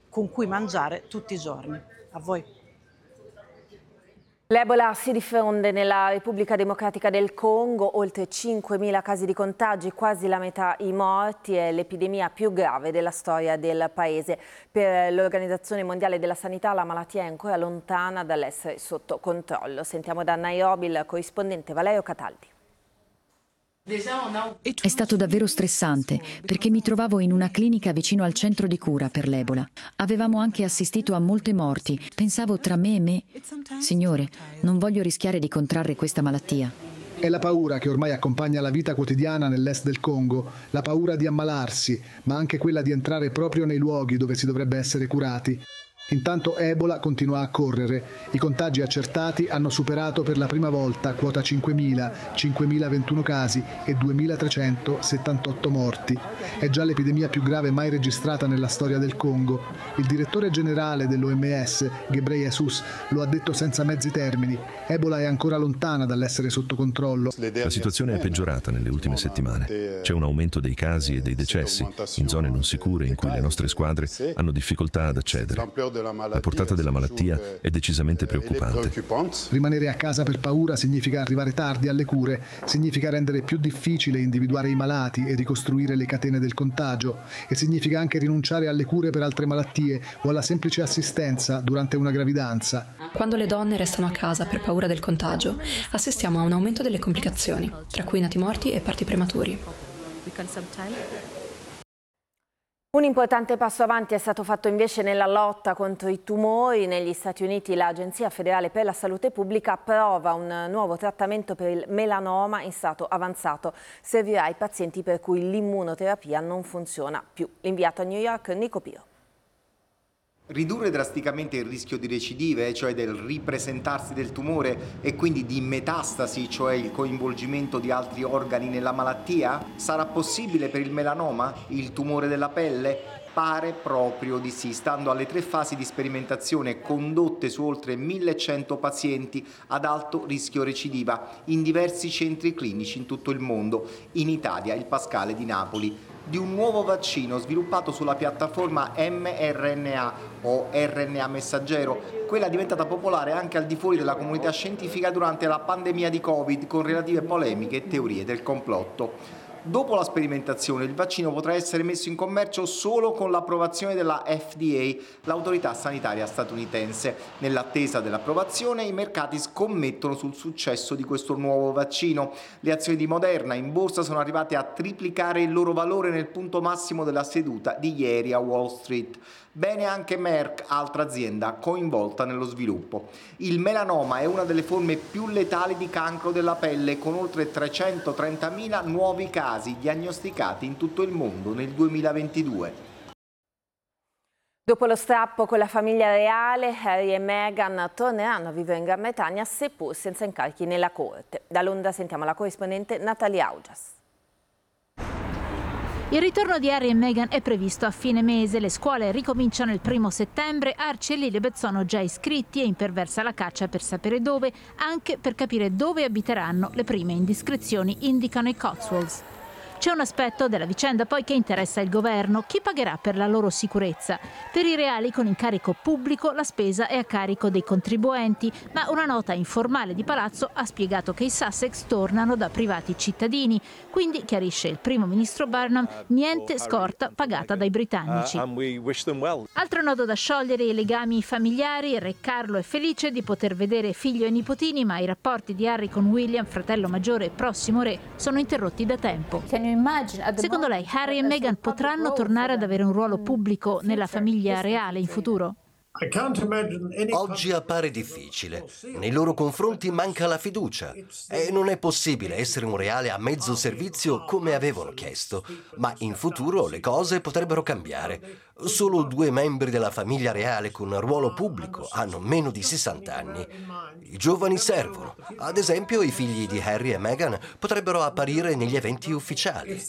con cui mangiare tutti i giorni. A voi. L'Ebola si diffonde nella Repubblica Democratica del Congo, oltre 5.000 casi di contagi, quasi la metà i morti, è l'epidemia più grave della storia del paese. Per l'Organizzazione Mondiale della Sanità la malattia è ancora lontana dall'essere sotto controllo. Sentiamo da Nairobi il corrispondente Valerio Cataldi. È stato davvero stressante perché mi trovavo in una clinica vicino al centro di cura per l'Ebola. Avevamo anche assistito a molte morti. Pensavo tra me e me, Signore, non voglio rischiare di contrarre questa malattia. È la paura che ormai accompagna la vita quotidiana nell'est del Congo, la paura di ammalarsi, ma anche quella di entrare proprio nei luoghi dove si dovrebbe essere curati. Intanto Ebola continua a correre. I contagi accertati hanno superato per la prima volta quota 5.000, 5.021 casi e 2.378 morti. È già l'epidemia più grave mai registrata nella storia del Congo. Il direttore generale dell'OMS, Ghebreyesus, lo ha detto senza mezzi termini. Ebola è ancora lontana dall'essere sotto controllo. La situazione è peggiorata nelle ultime settimane. C'è un aumento dei casi e dei decessi in zone non sicure in cui le nostre squadre hanno difficoltà ad accedere. La portata della malattia è decisamente preoccupante. Rimanere a casa per paura significa arrivare tardi alle cure, significa rendere più difficile individuare i malati e ricostruire le catene del contagio e significa anche rinunciare alle cure per altre malattie o alla semplice assistenza durante una gravidanza. Quando le donne restano a casa per paura del contagio, assistiamo a un aumento delle complicazioni, tra cui nati morti e parti prematuri. Un importante passo avanti è stato fatto invece nella lotta contro i tumori. Negli Stati Uniti l'Agenzia Federale per la Salute Pubblica approva un nuovo trattamento per il melanoma in stato avanzato. Servirà ai pazienti per cui l'immunoterapia non funziona più. L'inviato a New York, Nico Pio. Ridurre drasticamente il rischio di recidive, cioè del ripresentarsi del tumore, e quindi di metastasi, cioè il coinvolgimento di altri organi nella malattia? Sarà possibile per il melanoma, il tumore della pelle? Pare proprio di sì, stando alle 3 fasi di sperimentazione condotte su oltre 1.100 pazienti ad alto rischio recidiva in diversi centri clinici in tutto il mondo, in Italia il Pascale di Napoli, di un nuovo vaccino sviluppato sulla piattaforma mRNA o RNA messaggero, quella diventata popolare anche al di fuori della comunità scientifica durante la pandemia di Covid, con relative polemiche e teorie del complotto. Dopo la sperimentazione, il vaccino potrà essere messo in commercio solo con l'approvazione della FDA, l'autorità sanitaria statunitense. Nell'attesa dell'approvazione, i mercati scommettono sul successo di questo nuovo vaccino. Le azioni di Moderna in borsa sono arrivate a triplicare il loro valore nel punto massimo della seduta di ieri a Wall Street. Bene anche Merck, altra azienda coinvolta nello sviluppo. Il melanoma è una delle forme più letali di cancro della pelle, con oltre 330.000 nuovi casi diagnosticati in tutto il mondo nel 2022. Dopo lo strappo con la famiglia reale, Harry e Meghan torneranno a vivere in Gran Bretagna, seppur senza incarichi nella corte. Da Londra sentiamo la corrispondente Natalia Augias. Il ritorno di Harry e Meghan è previsto a fine mese. Le scuole ricominciano il 1° settembre. Archie e Lilibet sono già iscritti e imperversa la caccia per sapere dove, anche per capire dove abiteranno. Le prime indiscrezioni indicano i Cotswolds. C'è un aspetto della vicenda poi che interessa il governo: chi pagherà per la loro sicurezza? Per i reali con incarico pubblico la spesa è a carico dei contribuenti, ma una nota informale di palazzo ha spiegato che i Sussex tornano da privati cittadini, quindi, chiarisce il primo ministro Burnham, niente scorta pagata dai britannici. Altro nodo da sciogliere: i legami familiari. Re Carlo è felice di poter vedere figlio e nipotini, ma i rapporti di Harry con William, fratello maggiore e prossimo re, sono interrotti da tempo. Secondo lei Harry e Meghan potranno tornare ad avere un ruolo pubblico nella famiglia reale in futuro? Oggi appare difficile. Nei loro confronti manca la fiducia e non è possibile essere un reale a mezzo servizio come avevano chiesto. Ma in futuro le cose potrebbero cambiare. Solo 2 membri della famiglia reale con ruolo pubblico hanno meno di 60 anni. I giovani servono. Ad esempio, i figli di Harry e Meghan potrebbero apparire negli eventi ufficiali.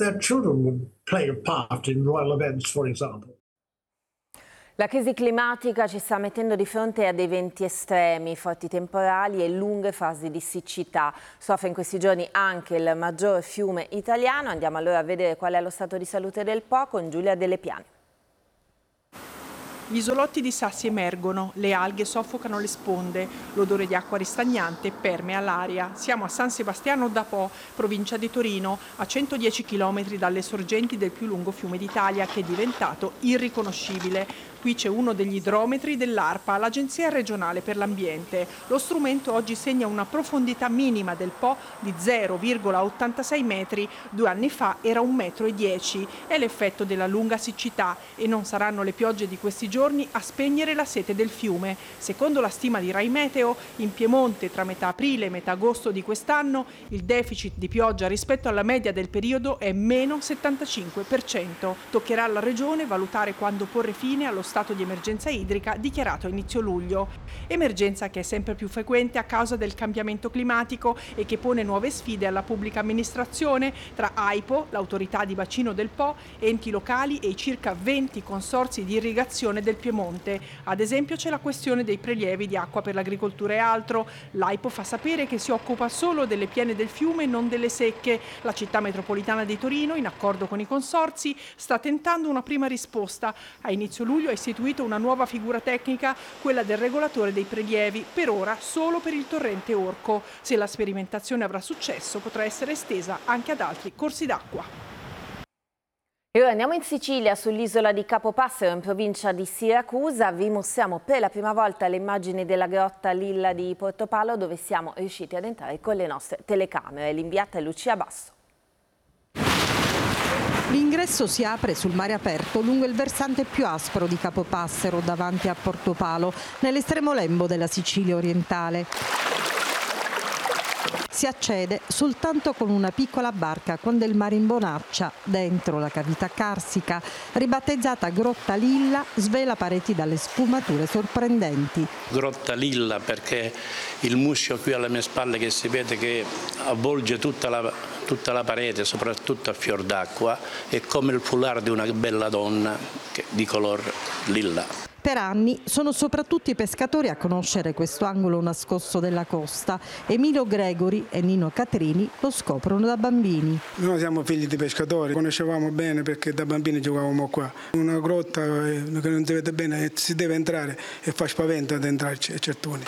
La crisi climatica ci sta mettendo di fronte a dei venti estremi, forti temporali e lunghe fasi di siccità. Soffre in questi giorni anche il maggior fiume italiano. Andiamo allora a vedere qual è lo stato di salute del Po con Giulia Delle Piane. Gli isolotti di sassi emergono, le alghe soffocano le sponde, l'odore di acqua ristagnante permea l'aria. Siamo a San Sebastiano da Po, provincia di Torino, a 110 km dalle sorgenti del più lungo fiume d'Italia, che è diventato irriconoscibile. Qui c'è uno degli idrometri dell'ARPA, l'Agenzia regionale per l'ambiente. Lo strumento oggi segna una profondità minima del Po di 0,86 metri. 2 anni fa era 1,10 m. È l'effetto della lunga siccità e non saranno le piogge di questi giorni a spegnere la sete del fiume. Secondo la stima di Rai Meteo, in Piemonte tra metà aprile e metà agosto di quest'anno il deficit di pioggia rispetto alla media del periodo è meno 75%. Toccherà alla Regione valutare quando porre fine allo stato di emergenza idrica dichiarato a inizio luglio. Emergenza che è sempre più frequente a causa del cambiamento climatico e che pone nuove sfide alla pubblica amministrazione, tra AIPO, l'autorità di bacino del Po, enti locali e i circa 20 consorzi di irrigazione del Piemonte. Ad esempio c'è la questione dei prelievi di acqua per l'agricoltura e altro. L'AIPO fa sapere che si occupa solo delle piene del fiume e non delle secche. La città metropolitana di Torino, in accordo con i consorzi, sta tentando una prima risposta. A inizio luglio è istituito una nuova figura tecnica, quella del regolatore dei prelievi, per ora solo per il torrente Orco. Se la sperimentazione avrà successo, potrà essere estesa anche ad altri corsi d'acqua. E ora andiamo in Sicilia, sull'isola di Capopassero, in provincia di Siracusa. Vi mostriamo per la prima volta le immagini della grotta Lilla di Portopalo, dove siamo riusciti ad entrare con le nostre telecamere. L'inviata è Lucia Basso. L'ingresso si apre sul mare aperto lungo il versante più aspro di Capopassero, davanti a Portopalo, nell'estremo lembo della Sicilia orientale. Si accede soltanto con una piccola barca con del mare in bonaccia. Dentro la cavità carsica, ribattezzata Grotta Lilla, svela pareti dalle sfumature sorprendenti. Grotta Lilla perché il muscio qui alle mie spalle che si vede che avvolge tutta la parete, soprattutto a fior d'acqua, è come il foulard di una bella donna di color lilla. Per anni sono soprattutto i pescatori a conoscere questo angolo nascosto della costa. Emilio Gregori e Nino Catrini lo scoprono da bambini. Noi siamo figli di pescatori, conoscevamo bene perché da bambini giocavamo qua. Una grotta che non si vede bene, si deve entrare e fa spavento ad entrarci, certuni.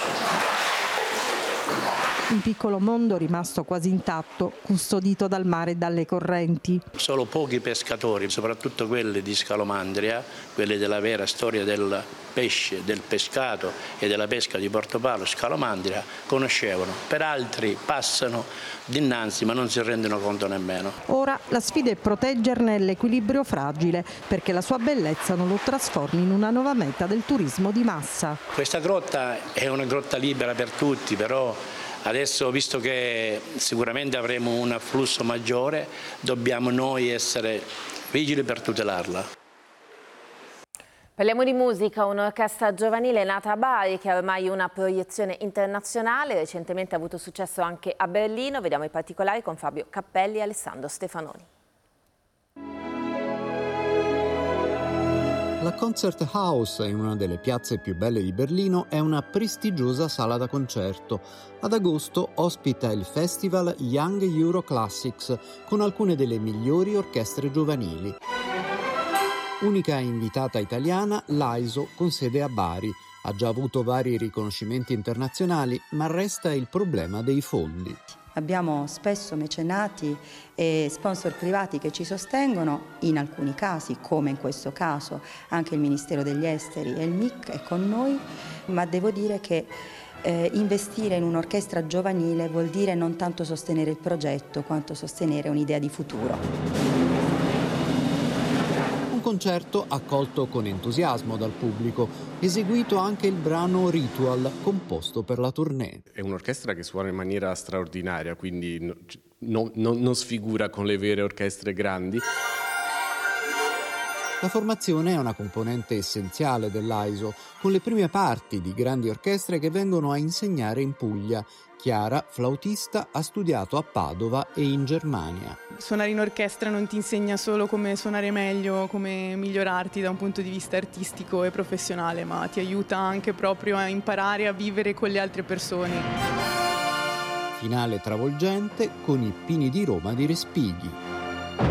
Un piccolo mondo rimasto quasi intatto, custodito dal mare e dalle correnti. Solo pochi pescatori, soprattutto quelli di Scalomandria, quelli della vera storia del pesce, del pescato e della pesca di Portopalo, Scalomandria, conoscevano. Per altri passano dinanzi ma non si rendono conto nemmeno. Ora la sfida è proteggerne l'equilibrio fragile, perché la sua bellezza non lo trasformi in una nuova meta del turismo di massa. Questa grotta è una grotta libera per tutti, però adesso, visto che sicuramente avremo un afflusso maggiore, dobbiamo noi essere vigili per tutelarla. Parliamo di musica, un'orchestra giovanile nata a Bari che ha ormai una proiezione internazionale, recentemente ha avuto successo anche a Berlino. Vediamo i particolari con Fabio Cappelli e Alessandro Stefanoni. La Concert House, in una delle piazze più belle di Berlino, è una prestigiosa sala da concerto. Ad agosto ospita il festival Young Euro Classics con alcune delle migliori orchestre giovanili. Unica invitata italiana, l'AISO, con sede a Bari. Ha già avuto vari riconoscimenti internazionali, ma resta il problema dei fondi. Abbiamo spesso mecenati e sponsor privati che ci sostengono, in alcuni casi, come in questo caso, anche il Ministero degli Esteri e il MIC è con noi, ma devo dire che investire in un'orchestra giovanile vuol dire non tanto sostenere il progetto, quanto sostenere un'idea di futuro. Concerto accolto con entusiasmo dal pubblico, eseguito anche il brano Ritual, composto per la tournée. È un'orchestra che suona in maniera straordinaria, quindi non sfigura con le vere orchestre grandi. La formazione è una componente essenziale dell'AISO, con le prime parti di grandi orchestre che vengono a insegnare in Puglia. Chiara, flautista, ha studiato a Padova e in Germania. Suonare in orchestra non ti insegna solo come suonare meglio, come migliorarti da un punto di vista artistico e professionale, ma ti aiuta anche proprio a imparare a vivere con le altre persone. Finale travolgente con i Pini di Roma di Respighi.